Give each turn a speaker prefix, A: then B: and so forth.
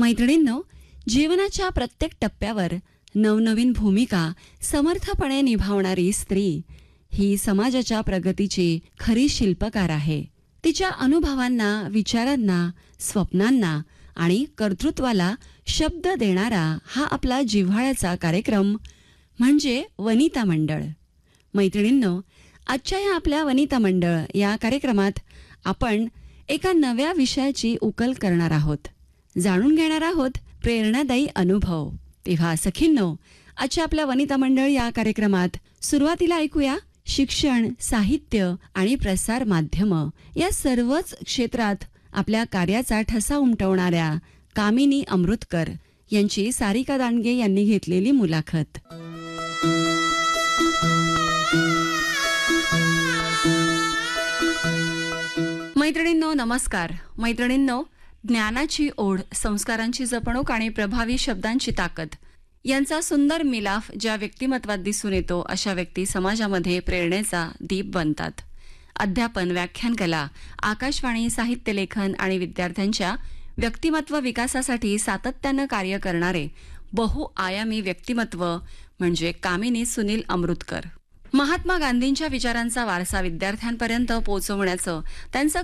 A: मैत्रिणींनो, जीवनाच्या प्रत्येक टप्प्यावर नवनवीन भूमिका समर्थपणे निभावणारी स्त्री ही समाजाच्या प्रगतीची खरी शिल्पकार आहे. तिच्या अनुभवांना, विचारांना, स्वप्नांना आणि कर्तृत्वाला शब्द देणारा हा आपला जिव्हाळ्याचा कार्यक्रम म्हणजे वनिता मंडळ. मैत्रिणींनो, आजच्या या आपल्या वनिता मंडळ या कार्यक्रमात आपण एका नव्या विषयाची उकल करणार आहोत, जाणून घेणार आहोत प्रेरणादायी अनुभव. तेव्हा सखींनो, आजच्या आपल्या वनिता मंडळ या कार्यक्रमात सुरुवातीला ऐकूया शिक्षण, साहित्य आणि प्रसार माध्यम या सर्वच क्षेत्रात आपल्या कार्याचा ठसा उमटवणाऱ्या कामिनी अमृतकर यांची सारिका दांडगे यांनी घेतलेली मुलाखत. मैत्रिणींनो, नमस्कार. मैत्रिणींनो, ज्ञानाची ओढ, संस्कारांची जपणूक आणि प्रभावी शब्दांची ताकद यांचा सुंदर मिलाफ ज्या व्यक्तिमत्वात दिसून येतो अशा व्यक्ती समाजामध्ये प्रेरणेचा दीप बनतात. अध्यापन, व्याख्यानकला, आकाशवाणी, साहित्यलेखन आणि विद्यार्थ्यांच्या व्यक्तिमत्व विकासासाठी सातत्यानं कार्य करणारे बहुआयामी व्यक्तिमत्व म्हणजे कामिनी सुनील अमृतकर. महात्मा गांधींच्या विचारांचा वारसा विद्यार्थ्यांपर्यंत पोहोचवण्याचं त्यांचं